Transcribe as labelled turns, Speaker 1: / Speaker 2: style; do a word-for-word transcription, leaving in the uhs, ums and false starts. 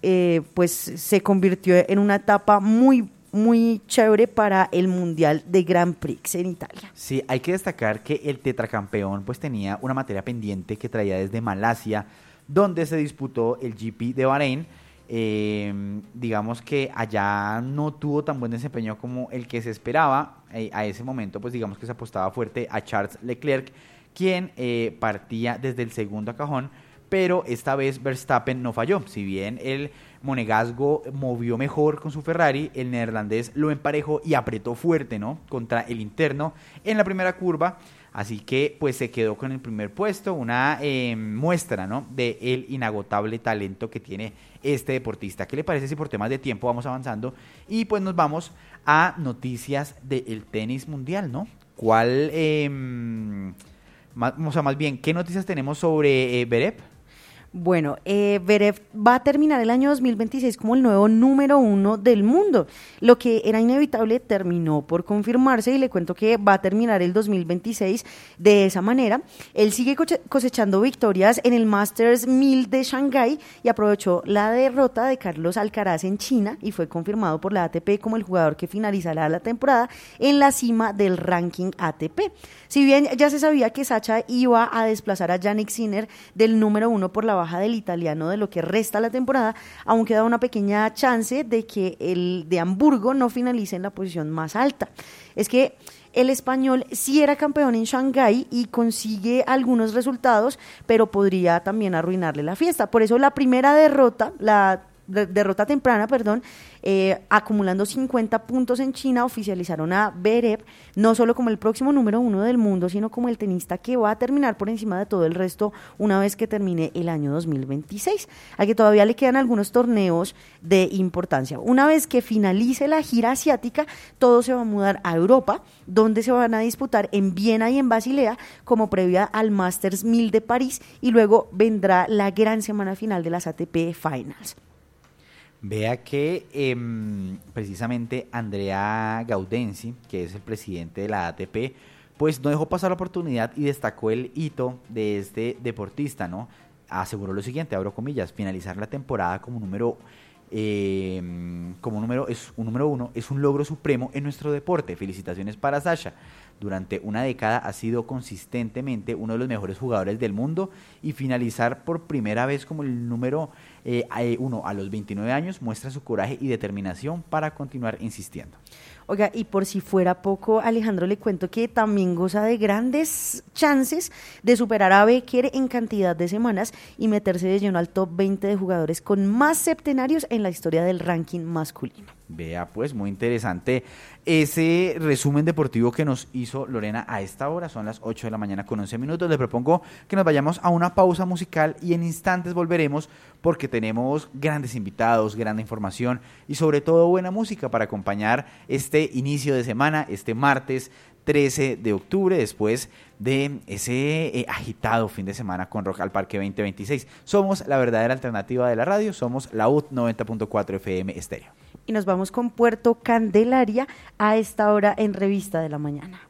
Speaker 1: eh, pues se convirtió en una etapa muy muy chévere para el Mundial de Grand Prix en Italia.
Speaker 2: Sí, hay que destacar que el tetracampeón pues tenía una materia pendiente que traía desde Malasia, donde se disputó el G P de Bahrein. Eh, digamos que allá no tuvo tan buen desempeño como el que se esperaba. Eh, a ese momento pues digamos que se apostaba fuerte a Charles Leclerc, quien eh, partía desde el segundo cajón, pero esta vez Verstappen no falló. Si bien el monegasco movió mejor con su Ferrari, el neerlandés lo emparejó y apretó fuerte, ¿no?, contra el interno en la primera curva. Así que pues se quedó con el primer puesto, una eh, muestra, ¿no?, de el inagotable talento que tiene este deportista. ¿Qué le parece si por temas de tiempo vamos avanzando y pues nos vamos a noticias del tenis mundial, ¿no? ¿Cuál, eh, más, o sea, más bien, qué noticias tenemos sobre eh, Zverev?
Speaker 1: Bueno, eh, Zverev va a terminar el año dos mil veintiséis como el nuevo número uno del mundo. Lo que era inevitable terminó por confirmarse y le cuento que va a terminar el dos mil veintiséis de esa manera. Él sigue cosechando victorias en el Masters mil de Shanghái y aprovechó la derrota de Carlos Alcaraz en China y fue confirmado por la A T P como el jugador que finalizará la temporada en la cima del ranking A T P. Si bien ya se sabía que Sacha iba a desplazar a Jannik Sinner del número uno por la baja del italiano de lo que resta la temporada, aún queda una pequeña chance de que el de Hamburgo no finalice en la posición más alta. Es que el español sí era campeón en Shanghái y consigue algunos resultados, pero podría también arruinarle la fiesta. Por eso la primera derrota, la de, derrota temprana, perdón, eh, acumulando cincuenta puntos en China, oficializaron a Zverev no solo como el próximo número uno del mundo, sino como el tenista que va a terminar por encima de todo el resto una vez que termine el año dos mil veintiséis, al que todavía le quedan algunos torneos de importancia. Una vez que finalice la gira asiática, todo se va a mudar a Europa, donde se van a disputar en Viena y en Basilea como previa al Masters mil de París, y luego vendrá la gran semana final de las A T P Finals.
Speaker 2: Vea que eh, precisamente Andrea Gaudenzi, que es el presidente de la A T P, pues no dejó pasar la oportunidad y destacó el hito de este deportista, ¿no? Aseguró lo siguiente, abro comillas: finalizar la temporada como número eh, como número es un número uno es un logro supremo en nuestro deporte. Felicitaciones para Sasha. Durante una década ha sido consistentemente uno de los mejores jugadores del mundo, y finalizar por primera vez como el número eh, uno a los veintinueve años muestra su coraje y determinación para continuar insistiendo.
Speaker 1: Oiga, y por si fuera poco, Alejandro, le cuento que también goza de grandes chances de superar a Becker en cantidad de semanas y meterse de lleno al top veinte de jugadores con más septenarios en la historia del ranking masculino.
Speaker 2: Vea, pues, muy interesante ese resumen deportivo que nos hizo Lorena a esta hora. Son las ocho de la mañana con once minutos. Le propongo que nos vayamos a una pausa musical y en instantes volveremos, porque tenemos grandes invitados, grande información y sobre todo buena música para acompañar este inicio de semana, este martes trece de octubre, después de ese eh, agitado fin de semana con Rock al Parque veinte veintiséis. Somos la verdadera alternativa de la radio, somos la U T noventa punto cuatro F M Estéreo.
Speaker 1: Y nos vamos con Puerto Candelaria a esta hora en Revista de la Mañana.